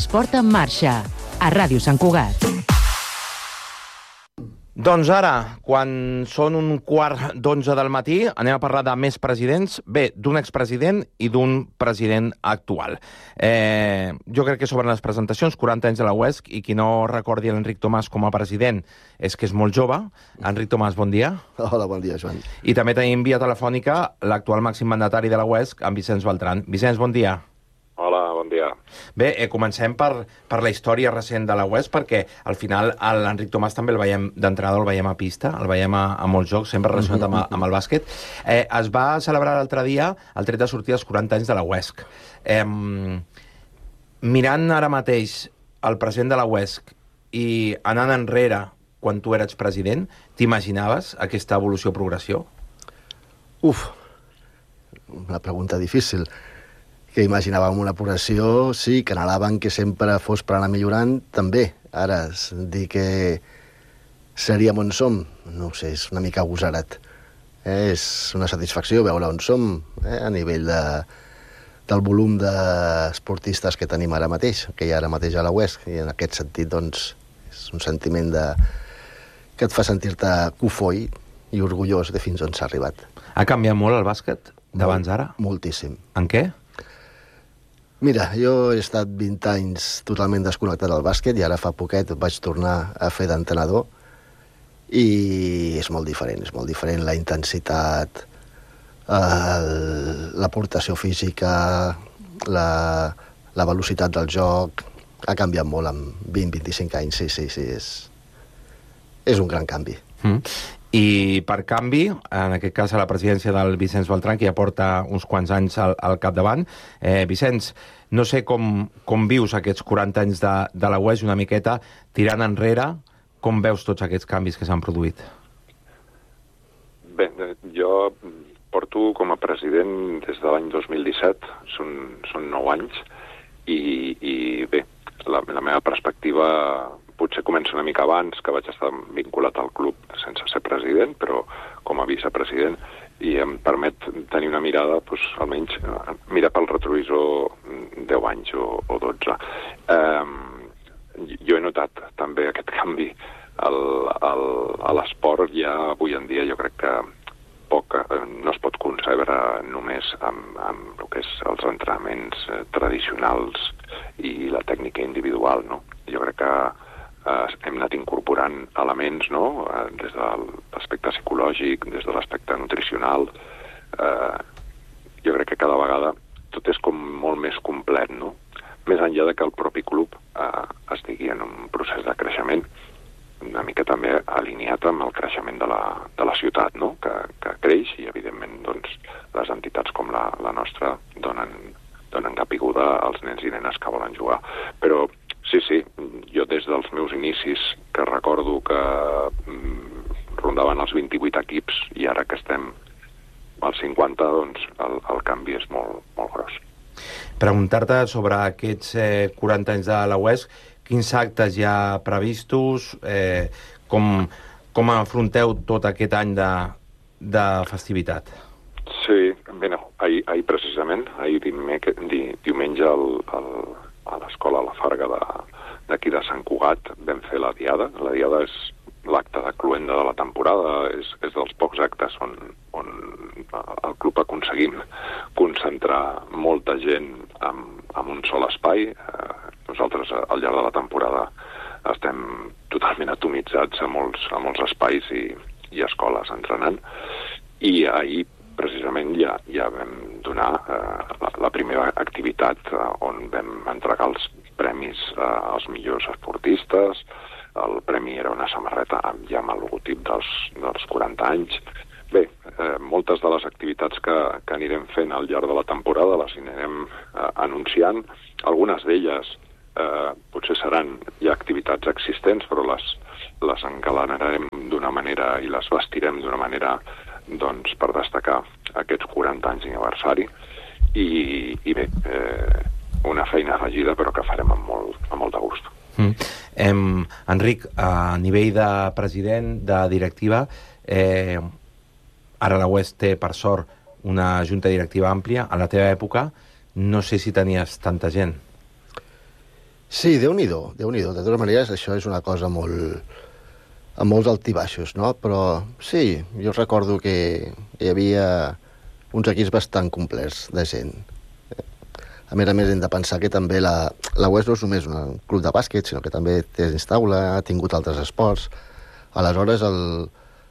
Esport en marxa, a Ràdio Sant Cugat. Doncs ara, quan són 11:15 del matí, anem a parlar de més presidents. Bé, d'un expresident i d'un president actual. Jo crec que sobre les presentacions, 40 anys de la UESC, i qui no recordi l'Enric Tomàs com a president és que és molt jove. Enric Tomàs, bon dia. Hola, bon dia, Joan. I també tenim via telefònica l'actual màxim mandatari de la UESC, en Vicenç Beltran. Vicenç, bon dia. Hola, bon dia. Bé, comencem per la història recent de la UESC, perquè al final l'Enric Tomàs també el veiem d'entrada, el veiem a pista, el veiem a molts jocs, sempre relacionat amb el bàsquet. Es va celebrar l'altre dia el tret de sortir dels 40 anys de la UESC. Mirant ara mateix el president de la UESC i anant enrere quan tu eres president, t'imaginaves aquesta evolució-progressió? Una pregunta difícil. Que imaginàvem una progressió, sí, que anhelaven que sempre fos per anar millorant, també. Ara, dir que seríem on som, no ho sé, és una mica agosarat. És una satisfacció veure on som, a nivell del volum d'esportistes que tenim ara mateix, que hi ha ara mateix a la UESC, i en aquest sentit, doncs, és un sentiment que et fa sentir-te cofoi i orgullós de fins on s'ha arribat. Ha canviat molt el bàsquet d'abans ara? Moltíssim. En què? Mira, jo he estat 20 anys totalment desconnectat del bàsquet i ara fa poquet vaig tornar a fer d'entrenador i és molt diferent la intensitat, l'aportació física, la velocitat del joc, ha canviat molt en 20-25 anys, sí, és un gran canvi. I per canvi, en aquest cas a la presidència del Vicenç Beltran, que ja porta uns quants anys al capdavant. Vicenç, no sé com vius aquests 40 anys de la UESC, una miqueta tirant enrere, com veus tots aquests canvis que s'han produït? Bé, jo porto com a president des de l'any 2017, són 9 anys, i bé, la meva perspectiva potser comença una mica abans, que vaig estar vinculat al club sense ser president, però com a vicepresident, i em permet tenir una mirada, doncs, almenys mirar pel retrovisor 10 anys o 12. Jo he notat també aquest canvi a l'esport. Ja avui en dia jo crec que no es pot concebre només amb el que és els entrenaments tradicionals i la tècnica individual, no? Jo crec que hem anat incorporant elements, no?, des de l'aspecte psicològic, des de l'aspecte nutricional. Jo crec que cada vegada tot és com molt més complet, no? Més enllà de que el propi club estigui en un procés de creixement, una mica també alineat amb el creixement de la ciutat, no?, que creix i, evidentment, doncs, les entitats com la nostra donen capiguda als nens i nenes que volen jugar. Però sí, jo des dels meus inicis, que recordo que rondaven els 28 equips i ara que estem als 50, doncs el canvi és molt, molt gros. Preguntar-te sobre aquests 40 anys de la UESC, quins actes hi ha previstos, com afronteu tot aquest any de festivitat? Sí, bé, no, ahir precisament, diumenge a l'escola La Farga d'aquí de Sant Cugat vam fer la diada. La diada és l'acte de cloenda de la temporada, és dels pocs actes on el club aconseguim concentrar molta gent en un sol espai. Nosaltres al llarg de la temporada estem totalment atomitzats a molts espais i escoles entrenant, i ahir precisament ja vam donar la primera activitat on vam entregar els premis als millors esportistes. El premi era una samarreta ja amb el logotip dels 40 anys. Bé, moltes de les activitats que anirem fent al llarg de la temporada les anirem anunciant. Algunes d'elles potser seran ja activitats existents, però les engalanarem d'una manera i les vestirem d'una manera, doncs, per destacar aquests 40 anys d'aniversari. I bé, una feina afegida, però que farem amb molt de gust. Enric, a nivell de president, de directiva, ara la UESC té, per sort, una junta directiva àmplia. A la teva època no sé si tenies tanta gent. Sí, Déu-n'hi-do, Déu-n'hi-do. De totes maneres, això és una cosa amb molts altibaixos, no? Però sí, jo recordo que hi havia uns equips bastant complets de gent. A més, hem de pensar que també la UES no és només un club de bàsquet, sinó que també té taula, ha tingut altres esports. Aleshores, el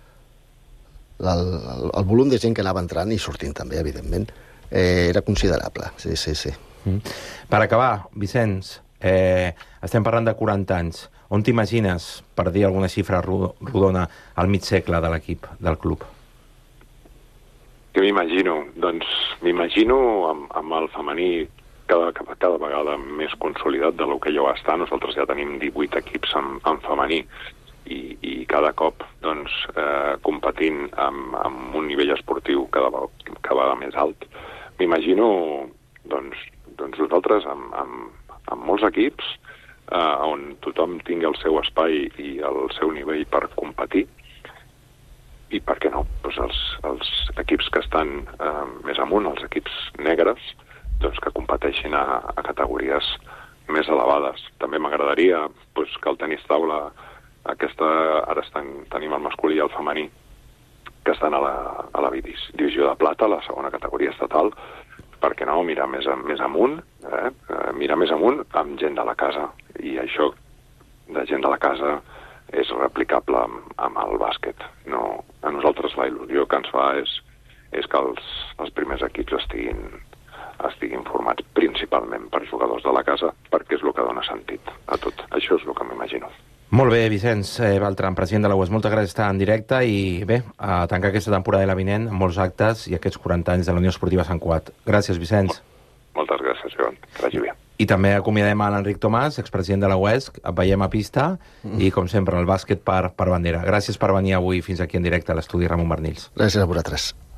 volum de gent que anava entrant i sortint també, evidentment, era considerable, sí. Per acabar, Vicenç, estem parlant de 40 anys. On t'imagines, per dir alguna xifra rodona, al mig segle de l'equip, del club? Què m'imagino? Doncs m'imagino amb el femení cada vegada més consolidat de lo que ja va estar. Nosaltres ja tenim 18 equips en femení i cada cop doncs, competint amb un nivell esportiu cada vegada més alt. M'imagino doncs nosaltres amb molts equips on tothom tingui el seu espai i el seu nivell per competir. I per què no? Doncs els equips que estan més amunt, els equips negres, doncs que competeixin a categories més elevades. També m'agradaria que el tenis taula, ara tenim el masculí i el femení, que estan a la divisió de plata, a la segona categoria estatal. Per què no? Mirar més amunt, mirar més amunt amb gent de la casa. I això de gent de la casa és replicable amb el bàsquet. No, a nosaltres la il·lusió que ens fa és que els primers equips estiguin formats principalment per jugadors de la casa, perquè és el que dona sentit a tot. Això és el que m'imagino. Molt bé, Vicenç Beltran, president de la UES. Moltes gràcies per estar en directe i bé, a tancar aquesta temporada de la vinent amb molts actes i aquests 40 anys de la Unió Esportiva Sant Cugat. Gràcies, Vicenç. Moltes gràcies, Joan. Que vagi bé. I també acomiadem a l'Enric Tomàs, expresident de la UES. Et veiem a pista i, com sempre, el bàsquet per bandera. Gràcies per venir avui fins aquí en directe a l'estudi Ramon Bernils. Gràcies a vosaltres.